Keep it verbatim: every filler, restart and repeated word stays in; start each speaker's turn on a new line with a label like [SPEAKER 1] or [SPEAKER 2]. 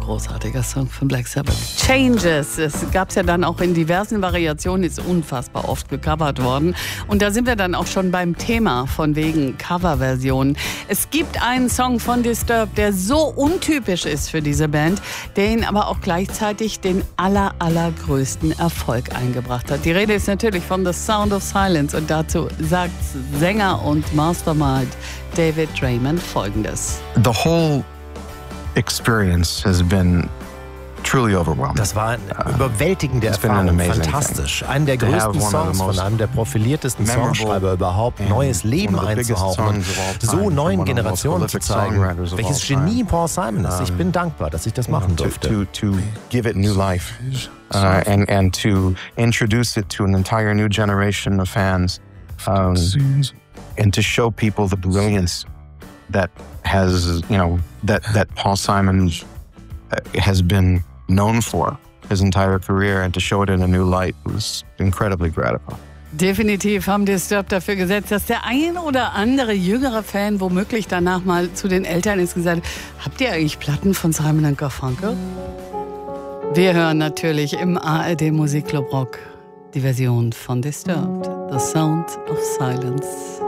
[SPEAKER 1] großartiger Song von Black Sabbath. Changes. Es gab es ja dann auch in diversen Variationen, ist unfassbar oft gecovert worden. Und da sind wir dann auch schon beim Thema von wegen Coverversionen. Es gibt einen Song von Disturbed, der so untypisch ist für diese Band, der ihnen aber auch gleichzeitig den aller, allergrößten Erfolg eingebracht hat. Die Rede ist natürlich von The Sound of Silence und dazu sagt Sänger und Mastermind David Draiman Folgendes.
[SPEAKER 2] The whole experience has been truly overwhelming.
[SPEAKER 3] Das war eine überwältigende Erfahrung, fantastisch. Einen der größten Songs von einem der profiliertesten Songschreiber überhaupt, neues Leben einzuhauchen und so neuen Generationen zu zeigen, welches Genie Paul Simon ist. Ich bin dankbar, dass ich das machen durfte.
[SPEAKER 2] To, to, to give it new life uh, and, and to introduce it to an entire new generation of fans um, and to show people the brilliance that has, you know, that, that Paul Simon has been known for his entire career, and to show it in a new light was incredibly gratifying.
[SPEAKER 1] Definitiv haben Disturbed dafür gesetzt, dass der ein oder andere jüngere Fan womöglich danach mal zu den Eltern ist und gesagt hat, habt ihr eigentlich Platten von Simon and Garfunkel? Wir hören natürlich im A R D Musikclub Rock die Version von Disturbed, The Sound of Silence.